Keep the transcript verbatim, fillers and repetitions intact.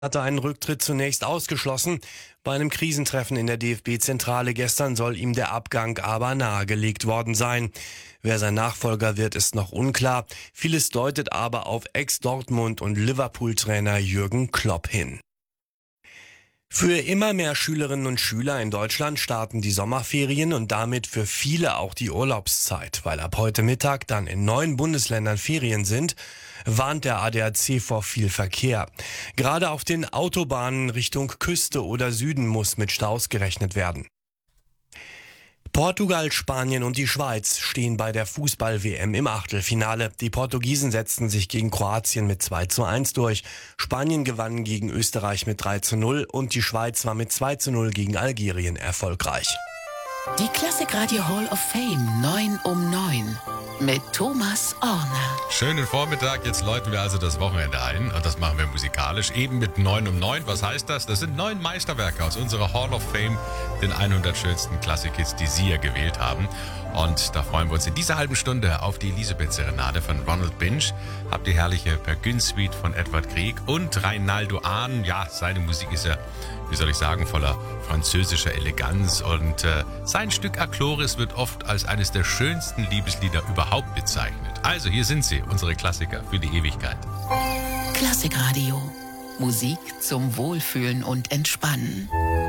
hatte einen Rücktritt zunächst ausgeschlossen. Bei einem Krisentreffen in der D F B-Zentrale gestern soll ihm der Abgang aber nahegelegt worden sein. Wer sein Nachfolger wird, ist noch unklar. Vieles deutet aber auf Ex-Dortmund- und Liverpool-Trainer Jürgen Klopp hin. Für immer mehr Schülerinnen und Schüler in Deutschland starten die Sommerferien und damit für viele auch die Urlaubszeit. Weil ab heute Mittag dann in neun Bundesländern Ferien sind, warnt der A D A C vor viel Verkehr. Gerade auf den Autobahnen Richtung Küste oder Süden muss mit Staus gerechnet werden. Portugal, Spanien und die Schweiz stehen bei der Fußball-W M im Achtelfinale. Die Portugiesen setzten sich gegen Kroatien mit zwei zu eins durch. Spanien gewann gegen Österreich mit drei zu null und die Schweiz war mit zwei zu null gegen Algerien erfolgreich. Die Klassikradio Hall of Fame neun um neun mit Thomas Orner. Schönen Vormittag, jetzt läuten wir also das Wochenende ein und das machen wir musikalisch, eben mit neun um neun. Was heißt das? Das sind neun Meisterwerke aus unserer Hall of Fame, den hundert schönsten Klassikhits, die Sie ja gewählt haben. Und da freuen wir uns in dieser halben Stunde auf die Elisabeth-Serenade von Ronald Binch, habt die herrliche Pergün-Suite von Edward Grieg und Reinaldo Ahn. Ja, seine Musik ist ja, wie soll ich sagen, voller französischer Eleganz und äh, sein Stück Achloris wird oft als eines der schönsten Liebeslieder überhaupt bezeichnet. Also hier sind sie, unsere Klassiker für die Ewigkeit. Klassikradio. Musik zum Wohlfühlen und Entspannen.